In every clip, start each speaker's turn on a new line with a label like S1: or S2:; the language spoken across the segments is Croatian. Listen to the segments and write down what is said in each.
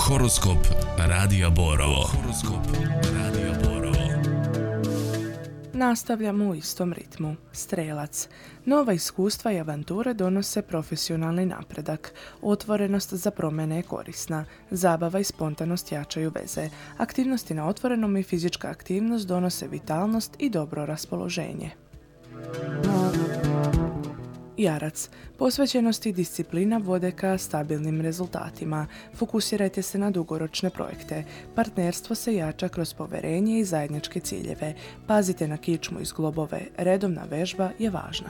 S1: Horoskop Radija Borovo. Horoskop Radija Borovo.
S2: Nastavljamo u istom ritmu. Strelac. Nova iskustva i avanture donose profesionalni napredak. Otvorenost za promjene je korisna. Zabava i spontanost jačaju veze. Aktivnosti na otvorenom i fizička aktivnost donose vitalnost i dobro raspoloženje. Jarac. Posvećenost i disciplina vode ka stabilnim rezultatima. Fokusirajte se na dugoročne projekte. Partnerstvo se jača kroz poverenje i zajedničke ciljeve. Pazite na kičmu i zglobove. Redovna vežba je važna.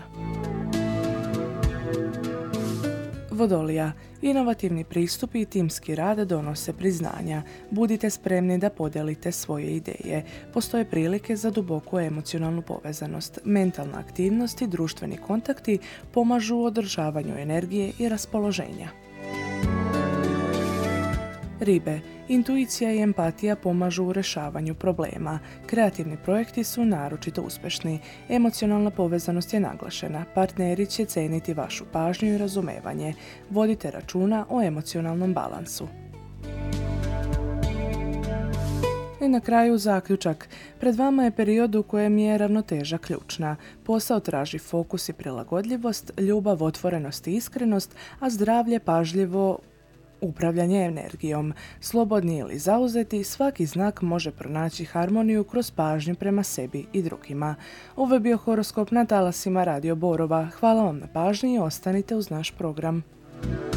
S2: Vodolija. Inovativni pristupi i timski rad donose priznanja. Budite spremni da podijelite svoje ideje. Postoje prilike za duboku emocionalnu povezanost. Mentalna aktivnost i društveni kontakti pomažu u održavanju energije i raspoloženja. Ribe. Intuicija i empatija pomažu u rješavanju problema. Kreativni projekti su naročito uspješni. Emocionalna povezanost je naglašena. Partneri će ceniti vašu pažnju i razumevanje. Vodite računa o emocionalnom balansu. I na kraju zaključak. Pred vama je period u kojem je ravnoteža ključna. Posao traži fokus i prilagodljivost, ljubav, otvorenost i iskrenost, a zdravlje pažljivo upravljanje energijom. Slobodni ili zauzeti, svaki znak može pronaći harmoniju kroz pažnju prema sebi i drugima. Ovo je bio horoskop na talasima Radio Borova. Hvala vam na pažnji i ostanite uz naš program.